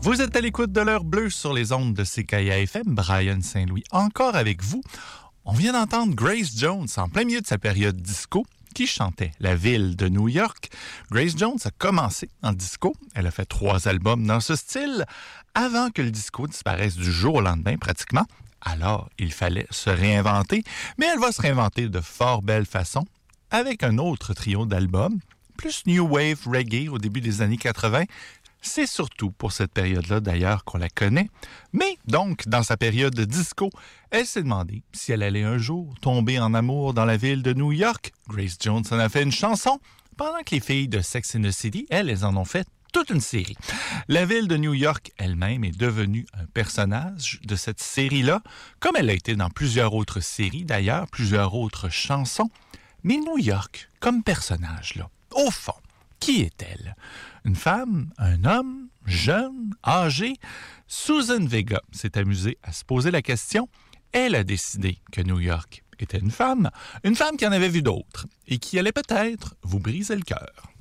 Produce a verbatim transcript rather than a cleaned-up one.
Vous êtes à l'écoute de l'heure bleue sur les ondes de C K I A F M. Brian Saint-Louis, encore avec vous. On vient d'entendre Grace Jones en plein milieu de sa période disco qui chantait la ville de New York. Grace Jones a commencé en disco. Elle a fait trois albums dans ce style avant que le disco disparaisse du jour au lendemain pratiquement. Alors, il fallait se réinventer, mais elle va se réinventer de fort belle façon avec un autre trio d'albums, plus New Wave Reggae au début des années quatre-vingts. C'est surtout pour cette période-là, d'ailleurs, qu'on la connaît. Mais, donc, dans sa période de disco, elle s'est demandé si elle allait un jour tomber en amour dans la ville de New York. Grace Jones en a fait une chanson, pendant que les filles de Sex and the City, elles, elles en ont fait toute une série. La ville de New York elle-même est devenue un personnage de cette série-là, comme elle a été dans plusieurs autres séries, d'ailleurs, plusieurs autres chansons. Mais New York, comme personnage-là, au fond, qui est-elle? Une femme, un homme, jeune, âgé? Susan Vega s'est amusée à se poser la question. Elle a décidé que New York était une femme, une femme qui en avait vu d'autres et qui allait peut-être vous briser le cœur.